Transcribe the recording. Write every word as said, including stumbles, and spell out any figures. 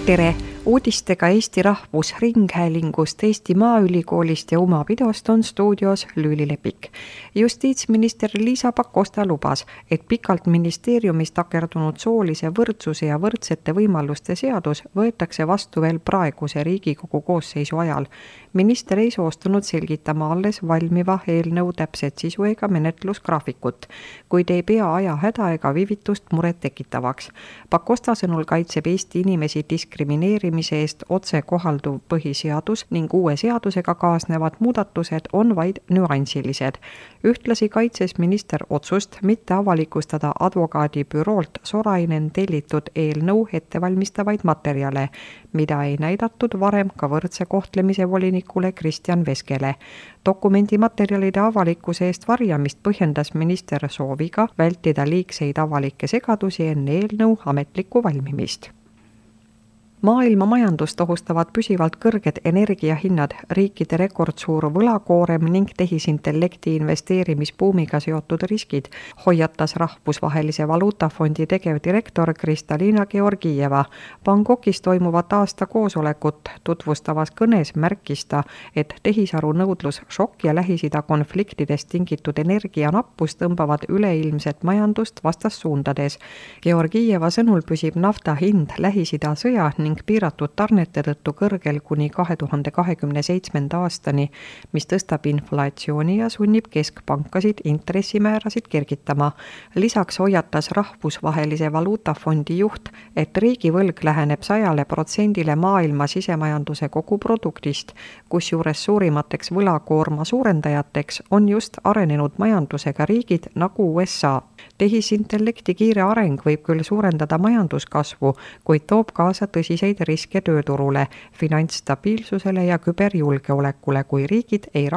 Tere! Uudistega Eesti Rahvusringhäälingust, Eesti Maaülikoolist ja Uma Pidost on stuudios Lüüli Lepik. Justiitsminister Liisa Pakosta lubas, et pikalt ministeeriumis takerdunud soolise võrdsuse ja võrdsete võimaluste seadus võetakse vastu veel praeguse Riigikogu koosseisu ajal. Minister ei soostunud selgitama alles valmiva eelnõu täpset sisu ega menetlusgraafikut, kuid ei pea aja häda ega viivitust muret tekitavaks. Pakosta sõnul kaitseb Eesti inimesi diskrimineerimise eest otse kohalduv põhiseadus ning uue seadusega kaasnevad muudatused on vaid nüansilised. Ühtlasi kaitses minister otsust mitte avalikustada advokaadibüroolt Sorainen tellitud eelnõu ettevalmistavaid materjale, mida ei näidatud varem ka võrdse kohtlemise volinikule Kristjan Veskele. Dokumendi materjalide avalikkuse eest varjamist põhjendas minister sooviga vältida liigseid avalikke segadusi enne eelnõu ametlikku valmimist. Maailma majandust ohustavad püsivalt kõrged energiahinnad, riikide rekordsuur võlakoorem ning tehisintellekti investeerimisbuumiga seotud riskid, hoiatas Rahvusvahelise Valuutafondi tegevdirektor Kristalina Georgieva. Bangkokis toimuvat aasta koosolekut tutvustavas kõnes märkis ta, et tehisaru nõudlus šokk ja Lähis-Ida konfliktidest tingitud energianappus tõmbavad üleilmset majandust vastassuundades. Georgieva sõnul püsib nafta hind Lähis-Ida sõja ning piiratud tarnete tõttu kõrgel kuni kahe tuhande kahekümne seitsmenda aastani, mis tõstab inflatsiooni ja sunnib keskpankasid intressimäärasid kergitama. Lisaks hoiatas Rahvusvahelise Valuutafondi juht, et riigivõlg läheneb sajale protsendile maailma sisemajanduse koguproduktist, kusjuures suurimateks võlakoorma suurendajateks on just arenenud majandusega riigid nagu U S A. Tehisintellekti kiire areng võib küll suurendada majanduskasvu, kuid toob kaasa tõsiseid riske tööturule, finantsstabiilsusele ja küberjulgeolekule, kui riigid ei